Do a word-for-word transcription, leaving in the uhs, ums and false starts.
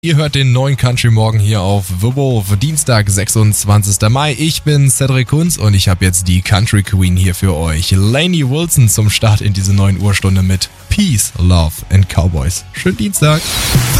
Ihr hört den neuen Country Morgen hier auf The Wolf, Dienstag, sechsundzwanzigster Mai. Ich bin Cedric Kunz und ich habe jetzt die Country Queen hier für euch. Lainey Wilson zum Start in diese neuen Uhrstunde mit Peace, Love and Cowboys. Schönen Dienstag.